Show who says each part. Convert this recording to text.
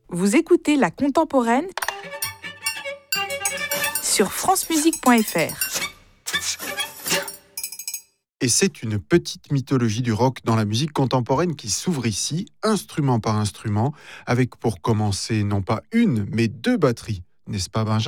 Speaker 1: Vous écoutez La Contemporaine sur francemusique.fr.
Speaker 2: Et c'est une petite mythologie du rock dans la musique contemporaine qui s'ouvre ici, instrument par instrument, avec pour commencer non pas une, mais deux batteries. N'est-ce pas, Benjamin ?